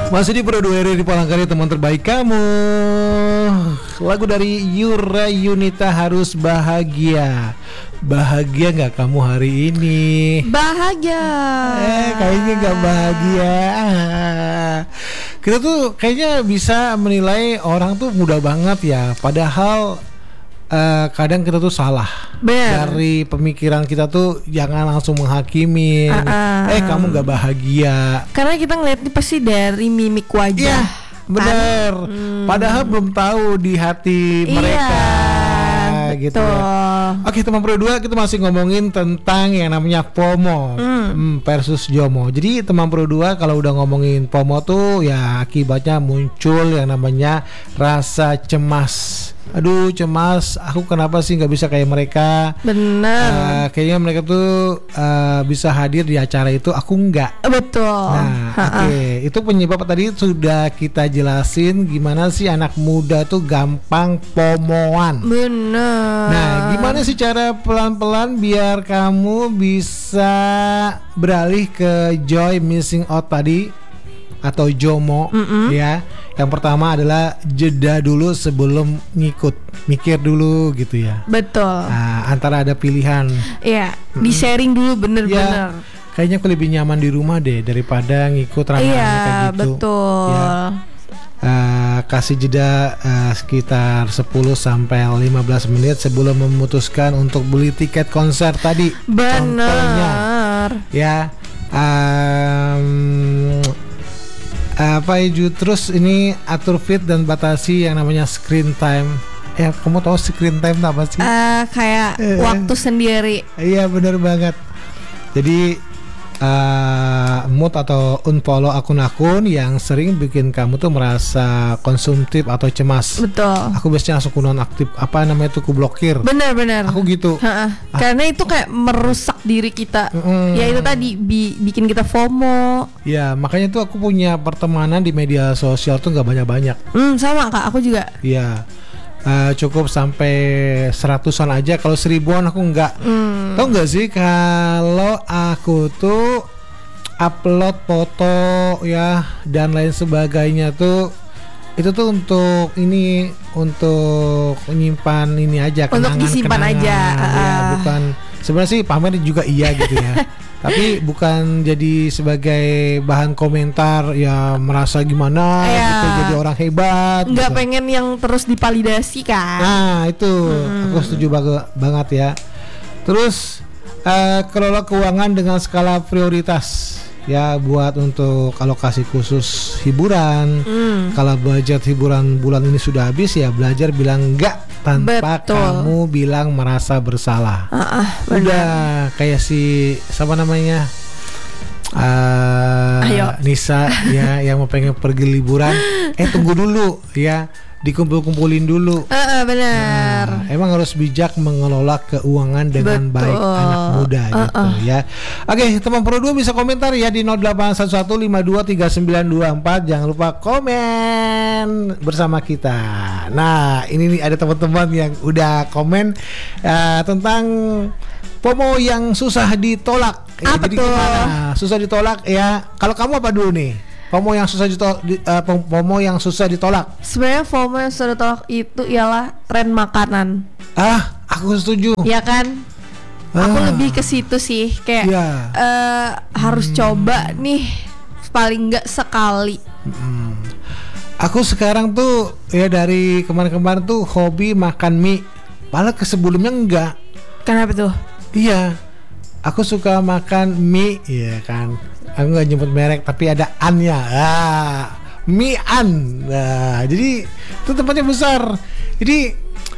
Masih di Pro 2 RRI di Palangkaraya, teman terbaik kamu. Lagu dari Yura Yunita, Harus Bahagia. Bahagia gak kamu hari ini? Bahagia. Kayaknya gak bahagia. Kita tuh kayaknya bisa menilai orang tuh mudah banget ya. Padahal kadang kita tuh salah. Bener. Dari pemikiran kita tuh jangan langsung menghakimin. Kamu gak bahagia. Karena kita ngeliatnya pasti dari mimik wajah. Iya, bener. Padahal belum tahu di hati mereka. Gitu ya. Oke, teman Pro 2, kita masih ngomongin tentang yang namanya FOMO versus JOMO. Jadi teman Pro 2 kalau udah ngomongin FOMO tuh ya akibatnya muncul yang namanya rasa cemas. Aduh, cemas, aku kenapa sih nggak bisa kayak mereka? Bener. Kayaknya mereka tuh bisa hadir di acara itu, aku nggak. Betul. Nah, oke. Itu penyebab tadi sudah kita jelasin gimana sih anak muda tuh gampang FOMO-an. Bener. Nah, gimana sih cara pelan-pelan biar kamu bisa beralih ke joy missing out tadi atau JOMO ya. Yang pertama adalah jeda dulu sebelum ngikut, mikir dulu gitu ya. Betul. Nah, antara ada pilihan. Iya, di sharing dulu bener-bener. Ya, kayaknya aku lebih nyaman di rumah deh daripada ngikut rame-rame kayak gitu. Betul. Ya. Kasih jeda sekitar 10 sampai 15 menit sebelum memutuskan untuk beli tiket konser tadi. Bener. Contohnya, ya. Terus ini atur feed dan batasi yang namanya screen time. Kamu tahu screen time apa sih? Kayak waktu sendiri. Iya, benar banget. Jadi mood atau unfollow akun-akun yang sering bikin kamu tuh merasa konsumtif atau cemas. Betul. Aku biasanya langsung nonaktif, apa namanya tuh, ku blokir. Benar-benar. Aku gitu. Karena itu kayak merusak diri kita. Ya itu tadi bikin kita FOMO. Ya, makanya tuh aku punya pertemanan di media sosial tuh nggak banyak-banyak. Sama Kak, aku juga. Iya. Cukup sampai 100-an aja. Kalau 1000-an aku enggak. Tahu nggak sih kalau aku tuh upload foto ya dan lain sebagainya tuh, itu tuh untuk menyimpan ini aja, kenangan, untuk disimpan aja. Ya, bukan sebenarnya sih pamer juga iya gitu ya. Tapi bukan jadi sebagai bahan komentar ya, merasa gimana gitu, jadi orang hebat. Nggak gitu. pengen yang terus dipalidasi kan. Nah itu aku setuju banget ya. Terus kelola keuangan dengan skala prioritas ya, buat untuk alokasi khusus hiburan. Kalau budget hiburan bulan ini sudah habis ya, belajar bilang enggak tanpa kamu bilang merasa bersalah. Udah kayak si siapa namanya, Nisa ya, yang mau pengen pergi liburan, tunggu dulu ya, dikumpul-kumpulin dulu. Benar. Emang harus bijak mengelola keuangan dengan baik anak muda gitu ya. Oke, teman Pro 2 bisa komentar ya di 0811523924. Jangan lupa komen bersama kita. Nah, ini nih ada teman-teman yang udah komen tentang FOMO yang susah ditolak. Apa jadi tuh? gimana? Susah ditolak ya. Kalau kamu apa dulu nih? FOMO yang susah ditolak. Sebenarnya FOMO yang susah ditolak itu ialah tren makanan. Aku setuju. Ya kan? Aku lebih ke situ sih, kayak harus coba nih paling nggak sekali. Aku sekarang tuh ya dari kemarin-kemarin tuh hobi makan mie. Padahal sebelumnya enggak. Kenapa tuh? Iya, aku suka makan mie, ya kan. Aku nggak nyebut merek tapi ada an-nya. Mie an. Nah, jadi itu tempatnya besar. Jadi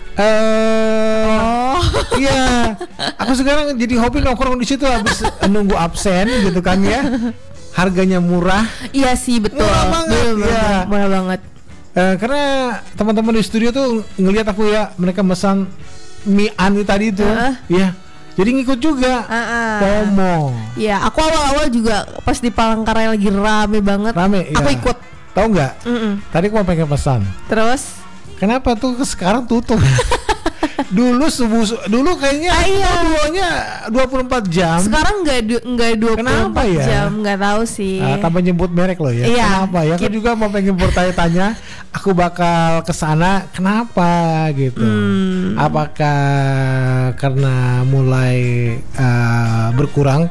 iya, aku sekarang jadi hobi nongkrong di situ habis nunggu absen gitu kan ya. Harganya murah. Iya sih, betul. Murah banget. Murah banget. Karena teman-teman di studio tuh ngelihat aku ya, mereka pesan mie an tadi itu, ya. Jadi ngikut juga. FOMO. Ya, aku awal-awal juga pas di Palangkaraya lagi rame banget. Aku ikut. Tahu nggak? Tadi aku mau pengen pesan. Terus? Kenapa tuh sekarang tutup? Dulu kayaknya duonya 24 jam. Sekarang enggak 24 Kenapa ya? jam, enggak tahu sih. Tanpa nyebut merek loh ya. Kenapa ya? Aku juga mau pengen bertanya-tanya. Aku bakal kesana. Kenapa gitu? Apakah karena mulai berkurang?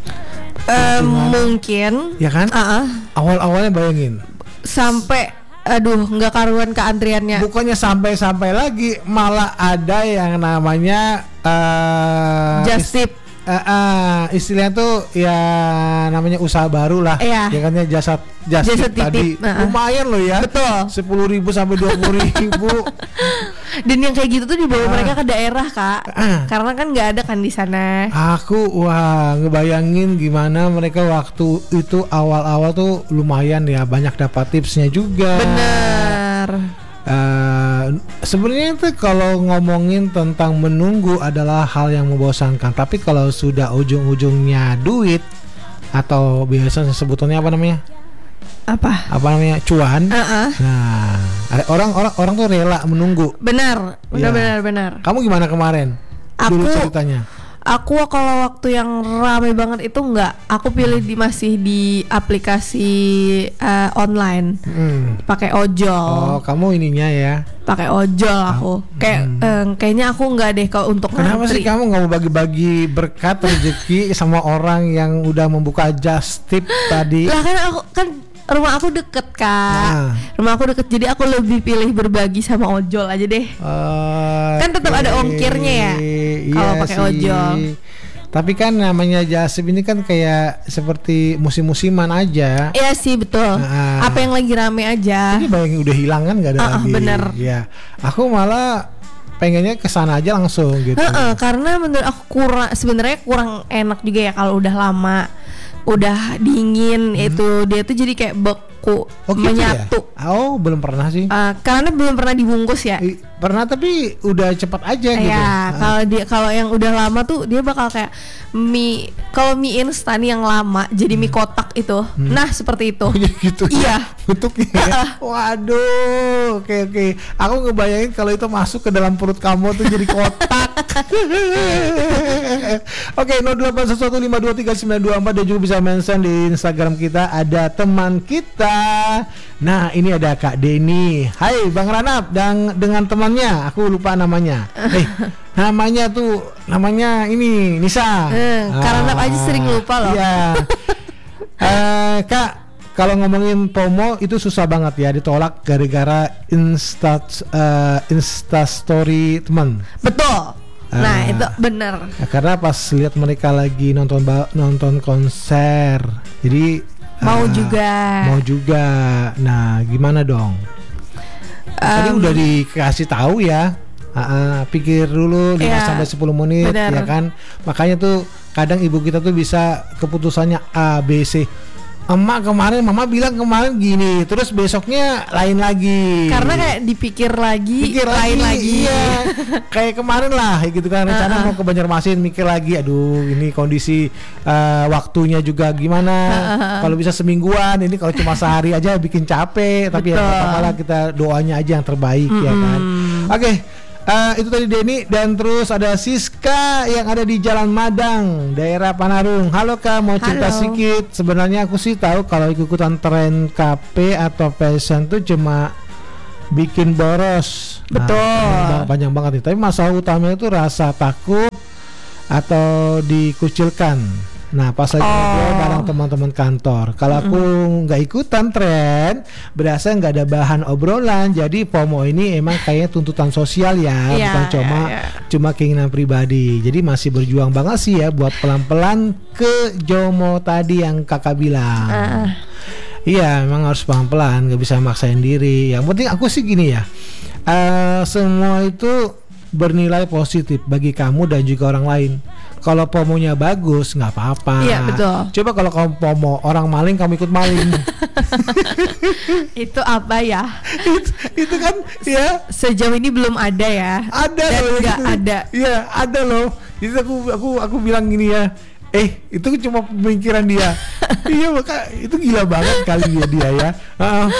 Mungkin. Ya kan? Awal-awalnya bayangin. Sampai nggak karuan ke antriannya. Bukannya sampai lagi, malah ada yang namanya just tip. Istilahnya tuh ya namanya usaha baru lah. Ya kan ya jasa tip tadi. Lumayan loh ya. Betul. 10.000 sampai 20.000. Dan yang kayak gitu tuh dibawa mereka ke daerah, Kak. Karena kan nggak ada kan di sana. Aku ngebayangin gimana mereka waktu itu awal-awal tuh lumayan ya, banyak dapat tipsnya juga. Bener. Sebenarnya itu kalau ngomongin tentang menunggu adalah hal yang membosankan. Tapi kalau sudah ujung-ujungnya duit atau biasa sebutannya apa namanya? Apa namanya, cuan. Nah, ada orang tuh rela menunggu. Benar. Kamu gimana kemarin? Dulu ceritanya. Aku kalau waktu yang rame banget itu enggak. Aku pilih masih di aplikasi online. Pakai ojol. Oh, kamu ininya ya. Pakai ojol aku. Kayaknya aku enggak deh kalau untuk Kenapa sih kamu nggak mau bagi-bagi berkat rezeki sama orang yang udah membuka just tip tadi? Lah kan rumah aku deket, Kak. Rumah aku deket, jadi aku lebih pilih berbagi sama ojol aja deh. Kan tetap ada ongkirnya ya kalau pakai ojol. Tapi kan namanya jasib ini kan kayak seperti musim-musiman aja. Iya sih, betul. Apa yang lagi rame aja. Ini bayangin udah hilang kan, nggak ada lagi. Bener. Ya, aku malah pengennya kesana aja langsung gitu. Karena menurut aku sebenarnya kurang enak juga ya kalau udah lama, udah dingin. Itu dia tuh jadi kayak beku, menyatu ya? Oh, belum pernah sih. Karena belum pernah dibungkus ya. Pernah tapi udah cepat aja gitu. Ya, kalau yang udah lama tuh dia bakal kayak mie, kalau mie instan yang lama jadi mie kotak itu. Nah, seperti itu. Gitu. Iya. Bentuknya. Waduh, oke. Aku ngebayangin kalau itu masuk ke dalam perut kamu tuh jadi kotak. Oke, 08115239924 dan juga bisa mention di Instagram kita, ada teman kita. Nah, ini ada Kak Denny. Hai Bang Ranap, dan dengan temannya, aku lupa namanya. Namanya ini Nisa. Karena aja sering lupa loh. Iya. Kak, kalau ngomongin FOMO itu susah banget ya ditolak gara-gara Instastory teman. Betul. Nah, itu benar. Karena pas lihat mereka lagi nonton konser, jadi mau juga. Nah, gimana dong? Tadi udah dikasih tahu ya. Pikir dulu 5-10 menit. Bener. Ya kan. Makanya tuh kadang ibu kita tuh bisa keputusannya A, B, C. Mama bilang kemarin gini, terus besoknya lain lagi. Karena kayak dipikir lagi, lain lagi. Iya. Kayak kemarin lah gitu kan, rencana mau ke Banjarmasin, mikir lagi, aduh ini kondisi waktunya juga gimana. Kalau bisa semingguan, ini kalau cuma sehari aja bikin capek. Tapi ya apalah, kita doanya aja yang terbaik ya kan. Oke. Itu tadi Denny, dan terus ada Siska yang ada di Jalan Madang, daerah Panarung. Halo Kak, mau cerita sedikit. Sebenarnya aku sih tahu kalau ikutan tren KP atau fashion tuh cuma bikin boros. Betul. Panjang banget nih. Tapi masalah utamanya itu rasa takut atau dikucilkan. Nah, pas lagi ngobrol bareng teman-teman kantor, kalau aku nggak ikutan tren, berasa nggak ada bahan obrolan. Jadi FOMO ini emang kayaknya tuntutan sosial ya, bukan cuma keinginan pribadi. Jadi masih berjuang banget sih ya buat pelan-pelan ke JOMO tadi yang kakak bilang. Iya, emang harus pelan-pelan, nggak bisa maksain diri. Yang penting aku sih gini ya, semua itu bernilai positif bagi kamu dan juga orang lain. Kalau FOMO-nya bagus, nggak apa-apa. Iya, betul. Coba kalau kamu FOMO, orang maling, kamu ikut maling. Itu apa ya? itu kan ya. Sejauh ini belum ada ya. Ada loh. Nggak gitu. ada. Iya, ada loh. Itu aku bilang gini ya. Itu cuma pemikiran dia. Iya, maka itu gila banget kali dia ya.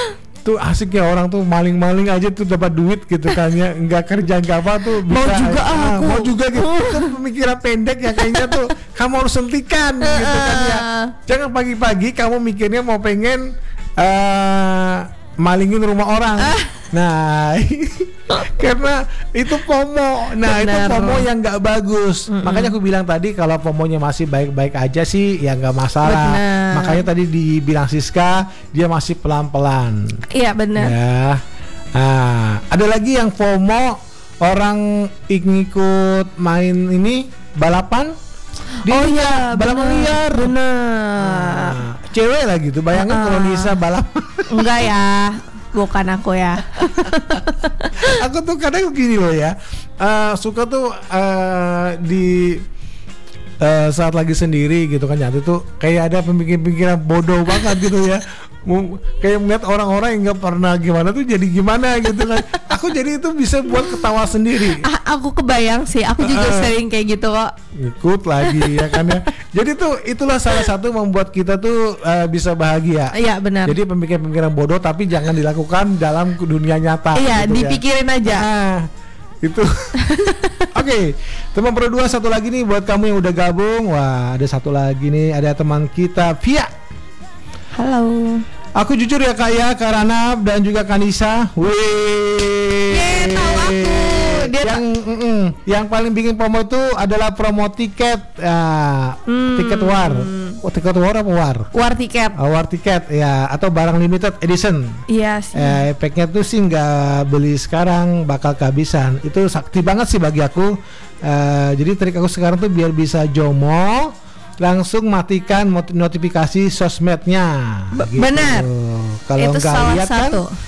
tuh asiknya orang tuh maling-maling aja tuh dapat duit gitu kan ya, nggak kerja nggak apa tuh bisa, mau juga gitu. Itu pemikiran pendek ya kayaknya tuh kamu harus hentikan gitu kan ya. Jangan pagi-pagi kamu mikirnya mau pengen malingin rumah orang. Nah, karena itu FOMO. Nah, bener. Itu FOMO yang nggak bagus. Makanya aku bilang tadi kalau FOMO-nya masih baik-baik aja sih ya nggak masalah. Bener. Makanya tadi dibilang Siska dia masih pelan-pelan. Iya benar. Ya. Nah, ada lagi yang FOMO orang ikut main ini balapan. Dia balapan liar. Benar. Cewek lah gitu. Bayangin kalau Nisa balapan. Enggak ya. Bukan aku ya. Aku tuh kadang gini loh ya, suka tuh di saat lagi sendiri gitu kan, nyatu tuh kayak ada pemikiran bodoh banget gitu ya. Kayak melihat orang-orang yang nggak pernah gimana tuh jadi gimana gitu kan. Aku jadi itu bisa buat ketawa sendiri. Aku kebayang sih, aku juga sering kayak gitu kok. Ikut lagi ya kan ya. Jadi tuh itulah salah satu membuat kita tuh bisa bahagia. Iya benar. Jadi pemikiran bodoh tapi jangan dilakukan dalam dunia nyata. Iya gitu dipikirin ya. aja. Itu. Oke, teman Pro 2 satu lagi nih buat kamu yang udah gabung. Wah, ada satu lagi nih, ada teman kita Via. Halo. Aku jujur ya Kak ya, Karanab dan juga Kanisa. Wih. Tahu aku. Yang paling bikin promo itu adalah promo tiket. Tiket war. Tiket war apa war? War tiket. War tiket ya, atau barang limited edition. Iya sih. Efeknya tuh sih nggak beli sekarang bakal kehabisan. Itu sakti banget sih bagi aku. Jadi trik aku sekarang tuh biar bisa jomo, langsung matikan notifikasi sosmednya. Gitu. Benar. Kalau nggak lihat kan,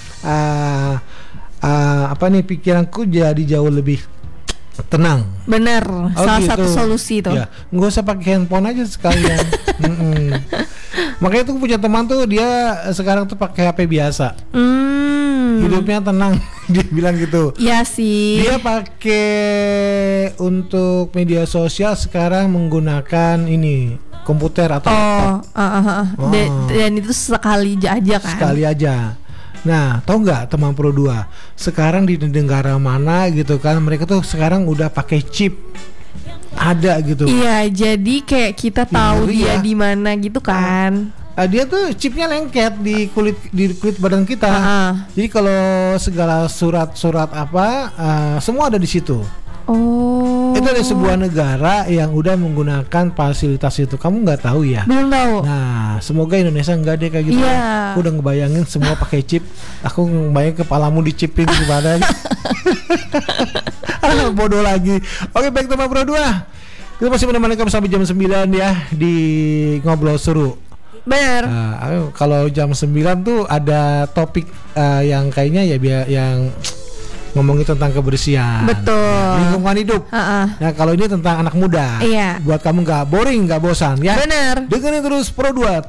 apa nih, pikiranku jadi jauh lebih tenang. Benar. Salah gitu. Satu solusi tuh. Ya, nggak usah pakai handphone aja sekalian. Makanya tuh punya teman tuh dia sekarang tuh pakai HP biasa. Hidupnya tenang. Dia bilang gitu. Iya sih. Dia pakai untuk media sosial sekarang menggunakan ini komputer atau laptop. Dan itu sekali aja kan. Sekali aja. Nah, tahu nggak teman Pro 2? Sekarang di negara mana gitu kan, mereka tuh sekarang udah pakai chip. Ada gitu. Iya, jadi kayak kita tahu dia di mana gitu kan. Dia tuh chipnya lengket di kulit badan kita. Jadi kalau segala surat apa semua ada di situ. Itu ada sebuah negara yang udah menggunakan fasilitas itu. Kamu nggak tahu ya? Belum tahu. Nah, semoga Indonesia nggak deh kayak gitu. Yeah. Aku udah ngebayangin semua pakai chip. Aku ngebayangin kepalamu dicipin gimana. Bodoh lagi. Oke, baik teman Pro 2. Kita masih menemani kamu sampai jam 9 ya di Ngobrol Seru. Benar. Kalau jam 9 tuh ada topik yang kayaknya ya yang ngomongin tentang kebersihan. Betul. Lingkungan hidup. Nah, kalau ini tentang anak muda. Iya. Buat kamu nggak boring, nggak bosan ya. Benar. Dengerin terus Pro 2.